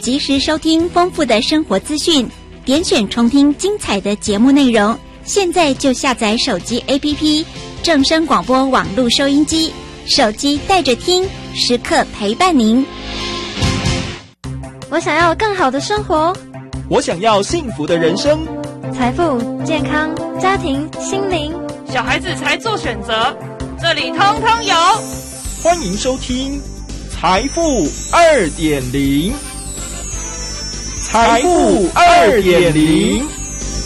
及时收听丰富的生活资讯，点选重听精彩的节目内容。现在就下载手机 APP 正声广播网络收音机，手机带着听，时刻陪伴您。 我想要更好的生活， 我想要幸福的人生， 财富、健康、家庭、心灵， 小孩子才做选择，这里通通有。 欢迎收听财富 2.0， 财富 2.0。